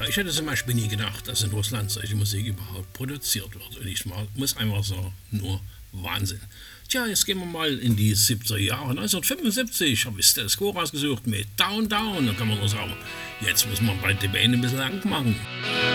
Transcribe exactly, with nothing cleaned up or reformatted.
Ja, ich hätte zum Beispiel nie gedacht, dass in Russland solche Musik überhaupt produziert wird. Und ich muss einfach sagen, nur Wahnsinn. Tja, jetzt gehen wir mal in die siebziger Jahre. neunzehnhundertfünfundsiebzig habe ich Status Quo rausgesucht mit Down Down. Da kann man nur sagen, jetzt muss man bei den Beinen ein bisschen lang machen.